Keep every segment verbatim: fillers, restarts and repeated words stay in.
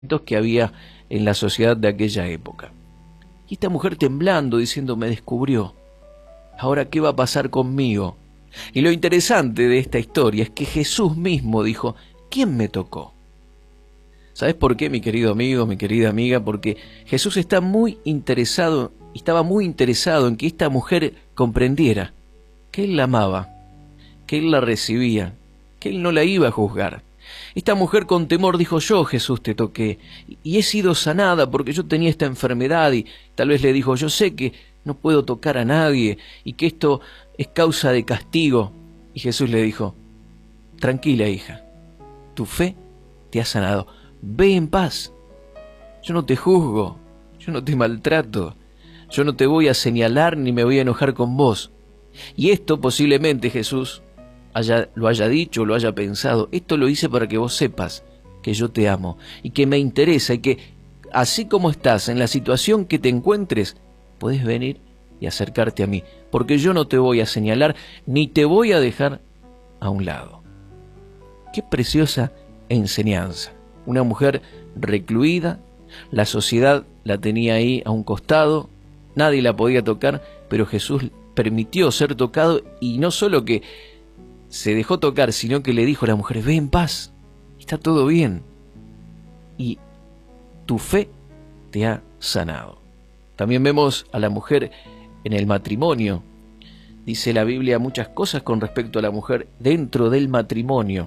que había en la sociedad de aquella época. Y esta mujer temblando, diciendo, me descubrió, ¿ahora qué va a pasar conmigo? Y lo interesante de esta historia es que Jesús mismo dijo, ¿quién me tocó? ¿Sabes por qué, mi querido amigo, mi querida amiga? Porque Jesús está muy interesado, estaba muy interesado en que esta mujer comprendiera que Él la amaba, que Él la recibía, que Él no la iba a juzgar. Esta mujer con temor dijo, yo Jesús te toqué y he sido sanada porque yo tenía esta enfermedad, y tal vez le dijo, yo sé que no puedo tocar a nadie y que esto es causa de castigo. Y Jesús le dijo, tranquila hija, tu fe te ha sanado, ve en paz, yo no te juzgo, yo no te maltrato, yo no te voy a señalar ni me voy a enojar con vos. Y esto posiblemente Jesús haya, lo haya dicho, lo haya pensado, esto lo hice para que vos sepas que yo te amo y que me interesa y que así como estás en la situación que te encuentres, puedes venir y acercarte a mí, porque yo no te voy a señalar ni te voy a dejar a un lado. Qué preciosa enseñanza. Una mujer recluida, la sociedad la tenía ahí a un costado, nadie la podía tocar, pero Jesús permitió ser tocado y no solo que se dejó tocar, sino que le dijo a la mujer, ve en paz, está todo bien y tu fe te ha sanado. También vemos a la mujer en el matrimonio. Dice la Biblia muchas cosas con respecto a la mujer dentro del matrimonio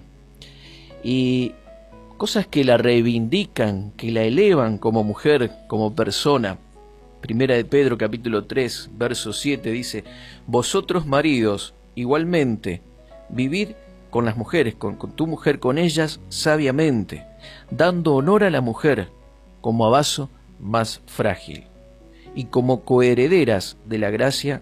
y cosas que la reivindican, que la elevan como mujer, como persona. Primera de Pedro capítulo tres, verso siete dice, vosotros maridos, igualmente, vivid con las mujeres, con, con tu mujer, con ellas sabiamente, dando honor a la mujer como a vaso más frágil y como coherederas de la gracia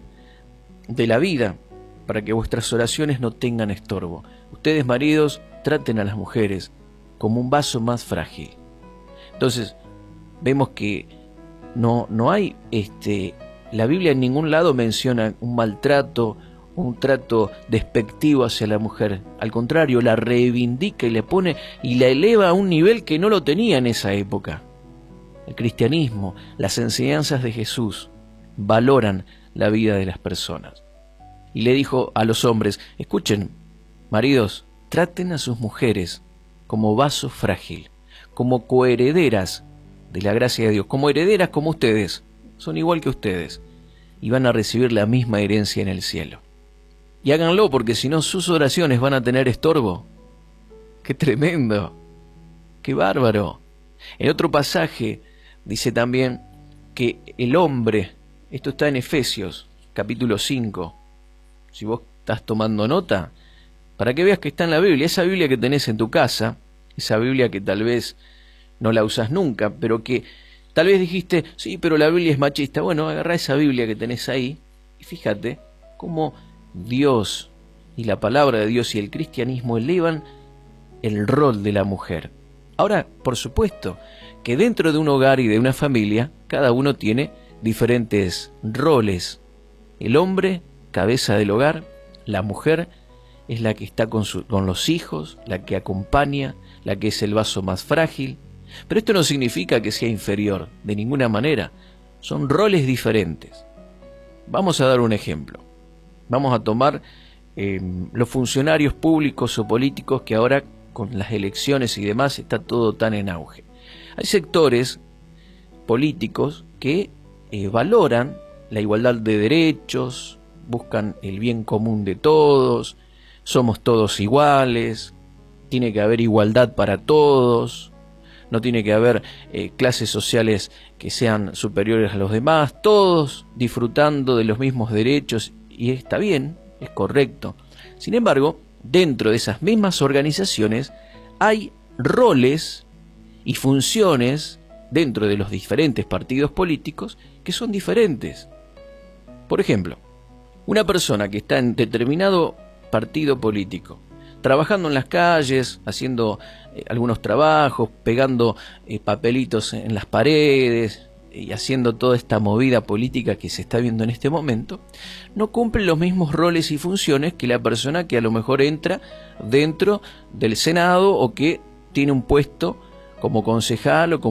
de la vida, para que vuestras oraciones no tengan estorbo. Ustedes, maridos, traten a las mujeres como un vaso más frágil. Entonces, vemos que no, no hay, este, la Biblia en ningún lado menciona un maltrato, un trato despectivo hacia la mujer. Al contrario, la reivindica y le pone y la eleva a un nivel que no lo tenía en esa época. El cristianismo, las enseñanzas de Jesús valoran la vida de las personas. Y le dijo a los hombres, escuchen, maridos, traten a sus mujeres como vaso frágil, como coherederas de la gracia de Dios, como herederas como ustedes, son igual que ustedes, y van a recibir la misma herencia en el cielo. Y háganlo, porque si no sus oraciones van a tener estorbo. ¡Qué tremendo! ¡Qué bárbaro! En otro pasaje dice también que el hombre, esto está en Efesios, capítulo cinco, si vos estás tomando nota, para que veas que está en la Biblia, esa Biblia que tenés en tu casa, esa Biblia que tal vez no la usás nunca, pero que tal vez dijiste, sí, pero la Biblia es machista. Bueno, agarrá esa Biblia que tenés ahí y fíjate cómo Dios y la palabra de Dios y el cristianismo elevan el rol de la mujer. Ahora, por supuesto, que dentro de un hogar y de una familia, cada uno tiene diferentes roles. El hombre, cabeza del hogar, la mujer es la que está con, su, con los hijos, la que acompaña, la que es el vaso más frágil. Pero esto no significa que sea inferior, de ninguna manera. Son roles diferentes. Vamos a dar un ejemplo. Vamos a tomar eh, los funcionarios públicos o políticos que ahora con las elecciones y demás está todo tan en auge. Hay sectores políticos que eh, valoran la igualdad de derechos, buscan el bien común de todos, somos todos iguales, tiene que haber igualdad para todos, no tiene que haber eh, clases sociales que sean superiores a los demás, todos disfrutando de los mismos derechos, y está bien, es correcto. Sin embargo, dentro de esas mismas organizaciones hay roles y funciones dentro de los diferentes partidos políticos que son diferentes. Por ejemplo, una persona que está en determinado partido político, trabajando en las calles, haciendo eh, algunos trabajos, pegando eh, papelitos en las paredes y haciendo toda esta movida política que se está viendo en este momento, no cumple los mismos roles y funciones que la persona que a lo mejor entra dentro del Senado o que tiene un puesto como concejal o como